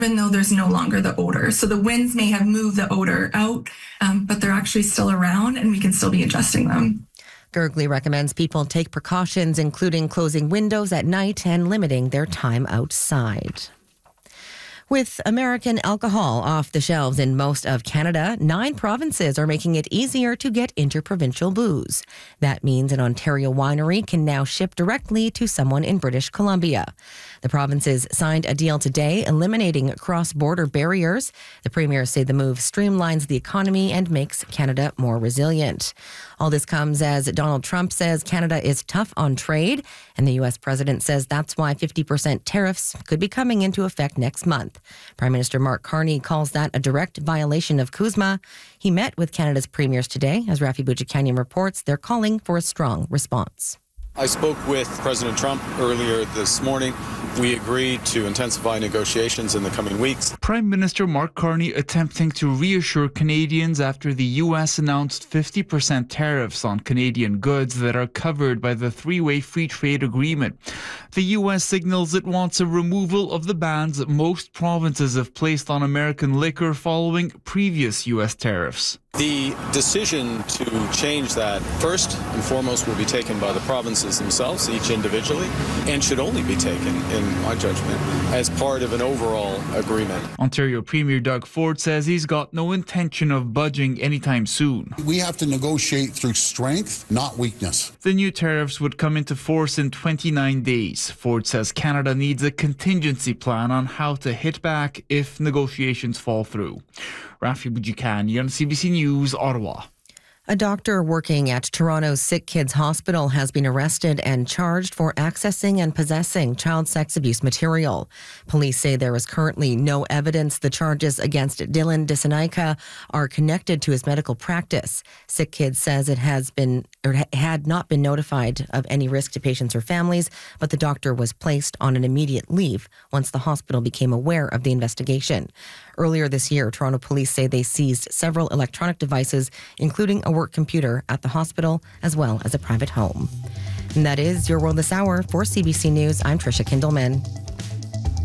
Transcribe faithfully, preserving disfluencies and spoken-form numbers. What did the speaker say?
even though there's no longer the odor. So the winds may have moved the odor out, um, but they're actually still around and we can still be adjusting them. Gergely recommends people take precautions, including closing windows at night and limiting their time outside. With American alcohol off the shelves in most of Canada, nine provinces are making it easier to get interprovincial booze. That means an Ontario winery can now ship directly to someone in British Columbia. The provinces signed a deal today eliminating cross-border barriers. The premiers say the move streamlines the economy and makes Canada more resilient. All this comes as Donald Trump says Canada is tough on trade, and the U S president says that's why fifty percent tariffs could be coming into effect next month. Prime Minister Mark Carney calls that a direct violation of CUSMA. He met with Canada's premiers today. As Rafi Boudjikanian reports, they're calling for a strong response. I spoke with President Trump earlier this morning. We agreed to intensify negotiations in the coming weeks. Prime Minister Mark Carney attempting to reassure Canadians after the U S announced fifty percent tariffs on Canadian goods that are covered by the three-way free trade agreement. The U S signals it wants a removal of the bans most provinces have placed on American liquor following previous U S tariffs. The decision to change that, first and foremost, will be taken by the provinces themselves, each individually, and should only be taken, in my judgment, as part of an overall agreement. Ontario Premier Doug Ford says he's got no intention of budging anytime soon. We have to negotiate through strength, not weakness. The new tariffs would come into force in twenty-nine days. Ford says Canada needs a contingency plan on how to hit back if negotiations fall through. Rafi Boudjikanian, C B C News, Ottawa. A doctor working at Toronto's Sick Kids Hospital has been arrested and charged for accessing and possessing child sex abuse material. Police say there is currently no evidence the charges against Dylan Dissanayake are connected to his medical practice. Sick Kids says it has been or had not been notified of any risk to patients or families, but the doctor was placed on an immediate leave once the hospital became aware of the investigation. Earlier this year, Toronto police say they seized several electronic devices, including a work computer at the hospital, as well as a private home. And that is Your World This Hour. For C B C News, I'm Tricia Kindleman.